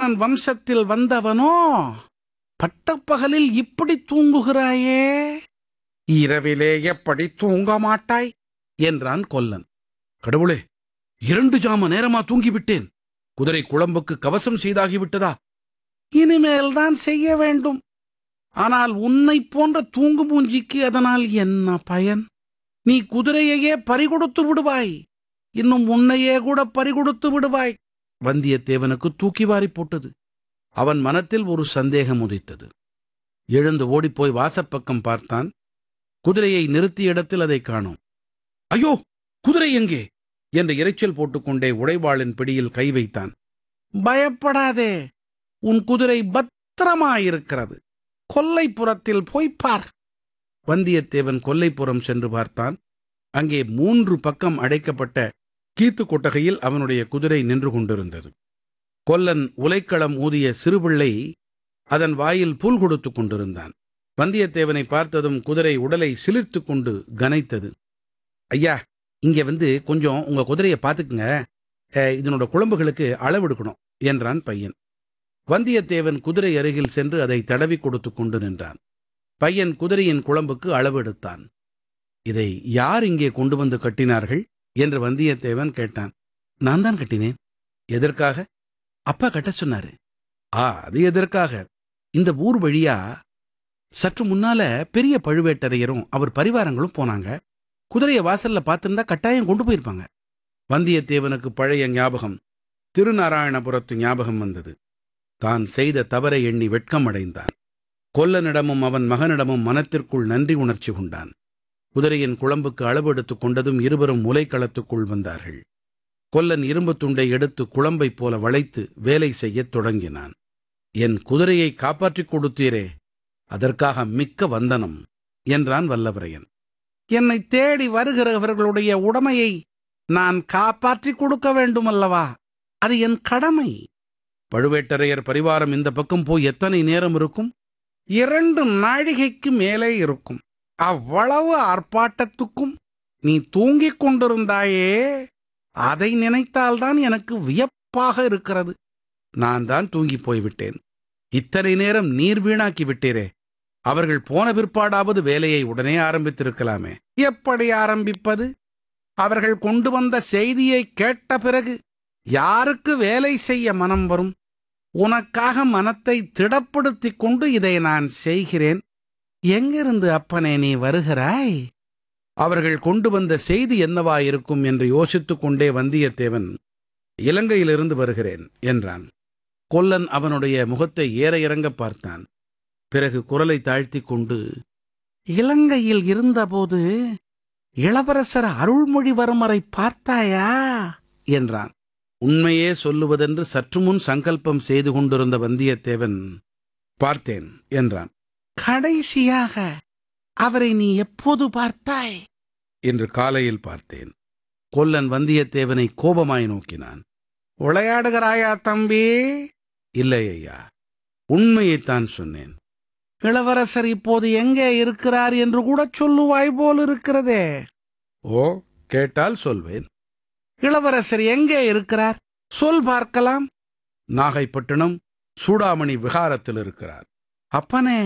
சோழன் வம்சத்தில் வந்தவனோ? பட்டப்பகலில் இப்படி தூங்குகிறாயே, இரவிலே எப்படி தூங்க மாட்டாய் என்றான் கொல்லன். கடவுளே, 2 ஜாம நேரமா தூங்கிவிட்டேன். குதிரை குளம்புக்கு கவசம் செய்தாகிவிட்டதா? இனிமேல்தான் செய்ய வேண்டும். ஆனால் உன்னைப் போன்ற தூங்கு மூஞ்சிக்கு அதனால் என்ன பயன்? நீ குதிரையையே பறிகொடுத்து விடுவாய், இன்னும் உன்னையே கூட பறிகொடுத்து விடுவாய். வந்தியத்தேவனுக்கு தூக்கி வாரி போட்டது. அவன் மனத்தில் ஒரு சந்தேகம் உதித்தது. எழுந்து ஓடிப்போய் வாசப்பக்கம் பார்த்தான். குதிரையை நிறுத்திய இடத்தில் அதை காணோம். ஐயோ, குதிரை எங்கே என்று இரைச்சல் போட்டுக்கொண்டே உடைவாளின் பிடியில் கை வைத்தான். பயப்படாதே, உன் குதிரை பத்திரமாயிருக்கிறது. கொல்லைப்புறத்தில் போய்ப்பார். வந்தியத்தேவன் கொல்லைப்புறம் சென்று பார்த்தான். அங்கே 3 பக்கம் அடைக்கப்பட்ட கீத்து கொட்டகையில் அவனுடைய குதிரை நின்று கொண்டிருந்தது. கொல்லன் உலைக்களம் ஊதிய சிறுபிள்ளை அதன் வாயில் புல் கொடுத்து கொண்டிருந்தான். வந்தியத்தேவனை பார்த்ததும் குதிரை உடலை சிலிர்த்து கொண்டு கனைத்தது. ஐயா, இங்கே வந்து கொஞ்சம் உங்க குதிரையை பார்த்துக்குங்க, இதனோட குழம்புகளுக்கு அளவெடுக்கணும் என்றான் பையன். வந்தியத்தேவன் குதிரை அருகில் சென்று அதை தடவி கொடுத்து கொண்டு நின்றான். பையன் குதிரையின் குழம்புக்கு அளவெடுத்தான். இதை யார் இங்கே கொண்டு வந்து கட்டினார்கள் என்று வந்தியத்தேவன் கேட்டான். நான் தான் கட்டினேன். எதற்காக? அப்பா கட்ட சொன்னாரு. அது எதற்காக? இந்த ஊர் வழியா சற்று முன்னால பெரிய பழுவேட்டரையரும் அவர் பரிவாரங்களும் போனாங்க. குதிரையை வாசல்ல பார்த்திருந்தா கட்டாயம் கொண்டு போயிருப்பாங்க. வந்தியத்தேவனுக்கு பழைய ஞாபகம், திருநாராயணபுரத்து ஞாபகம் வந்தது. தான் செய்த தவறை எண்ணி வெட்கம் அடைந்தான். கொல்லனிடமும் அவன் மகனிடமும் மனத்திற்குள் நன்றி உணர்ச்சி கொண்டான். குதிரையின் குழம்புக்கு அளவெடுத்துக் கொண்டதும் இருவரும் முலைக்களத்துக்குள் வந்தார்கள். கொல்லன் இரும்பு துண்டை எடுத்து குழம்பைப் போல வளைத்து வேலை செய்யத் தொடங்கினான். என் குதிரையை காப்பாற்றிக் கொடுத்தீரே, அதற்காக மிக்க வந்தனம் என்றான் வல்லவரையன். என்னை தேடி வருகிறவர்களுடைய உடைமையை நான் காப்பாற்றிக் கொடுக்க வேண்டுமல்லவா? அது என் கடமை. பழுவேட்டரையர் பரிவாரம் இந்த பக்கம் போய் எத்தனை நேரம் இருக்கும்? 2 நாழிகைக்கு மேலே இருக்கும். அவ்வளவு ஆர்ப்பாட்டத்துக்கும் நீ தூங்கிக் கொண்டிருந்தாயே, அதை நினைத்தால்தான் எனக்கு வியப்பாக இருக்கிறது. நான் தான் தூங்கி போய்விட்டேன். இத்தனை நேரம் நீர் வீணாக்கி விட்டீரே. அவர்கள் போன பிற்பாடாவது வேலையை உடனே ஆரம்பித்திருக்கலாமே. எப்படி ஆரம்பிப்பது? அவர்கள் கொண்டு வந்த செய்தியை கேட்ட பிறகு யாருக்கு வேலை செய்ய மனம் வரும்? உனக்காக மனத்தை திடப்படுத்திக் கொண்டு இதை நான் செய்கிறேன். எங்கிருந்து அப்பனே நீ வருகிறாய்? அவர்கள் கொண்டு வந்த செய்தி என்னவாயிருக்கும் என்று யோசித்துக் கொண்டே வந்தியத்தேவன், இலங்கையிலிருந்து வருகிறேன் என்றான். கொல்லன் அவனுடைய முகத்தை ஏற இறங்க பார்த்தான். பிறகு குரலை தாழ்த்திக் கொண்டு, இலங்கையில் இருந்தபோது இளவரசர் அருள்மொழிவர்மரை பார்த்தாயா என்றான். உண்மையே சொல்லுவதென்று சற்று முன் சங்கல்பம் செய்து கொண்டிருந்த வந்தியத்தேவன், பார்த்தேன் என்றான். கடைசியாக அவரை நீ எப்போது பார்த்தாய்? என்று காலையில் பார்த்தேன். கொல்லன் வந்தியத்தேவனை கோபமாய் நோக்கினான். விளையாடுகிறாயா தம்பி? இல்லை ஐயா, உண்மையைத்தான் சொன்னேன். இளவரசர் இப்போது எங்கே இருக்கிறார் என்று கூட சொல்லுவாய் போல் இருக்கிறதே. ஓ, கேட்டால் சொல்வேன். இளவரசர் எங்கே இருக்கிறார்? சொல் பார்க்கலாம். நாகைப்பட்டினம் சூடாமணி விகாரத்தில் இருக்கிறார். அப்பனே,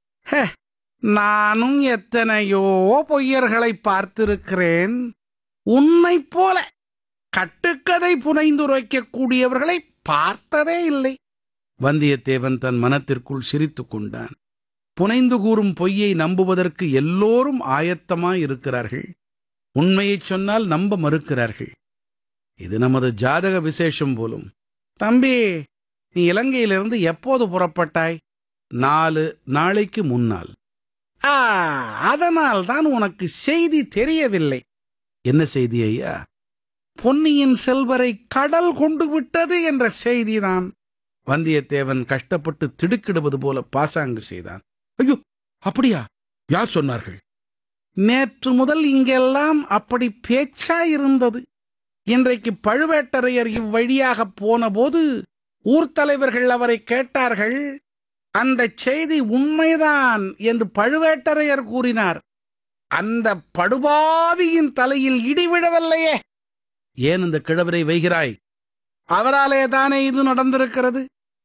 நானும் எத்தனையோ பொய்யர்களை பார்த்திருக்கிறேன். உன்னைப் போல கட்டுக்கதை புனைந்துரைக்கக்கூடியவர்களை பார்த்ததே இல்லை. வந்தியத்தேவன் தன் மனத்திற்குள் சிரித்துக் கொண்டான். புனைந்து கூறும் பொய்யை நம்புவதற்கு எல்லோரும் ஆயத்தமாயிருக்கிறார்கள். உண்மையைச் சொன்னால் நம்ப மறுக்கிறார்கள். இது நமது ஜாதக விசேஷம் போலும். தம்பி, நீ இலங்கையிலிருந்து எப்போது புறப்பட்டாய்? 4 நாளைக்கு முன்னால். அதனால் தான் உனக்கு செய்தி தெரியவில்லை. என்ன செய்தி ஐயா? பொன்னியின் செல்வரை கடல் கொண்டு விட்டது என்ற செய்திதான். வந்தியத்தேவன் கஷ்டப்பட்டு திடுக்கிடுவது போல பாசாங்கு செய்தான். ஐயோ, அப்படியா? யார் சொன்னார்கள்? நேற்று முதல் இங்கெல்லாம் அப்படி பேச்சாயிருந்தது. இன்றைக்கு பழுவேட்டரையர் இவ்வழியாக போன போது ஊர்த்தலைவர்கள் அவரை கேட்டார்கள். அந்த செய்தி உண்மைதான் என்று பழுவேட்டரையர் கூறினார். அந்த படுபாவியின் தலையில் இடிவிழவில்லையே. ஏன் இந்த கிழவரை வைகிறாய்? அவராலே தானே இது நடந்திருக்கிறது.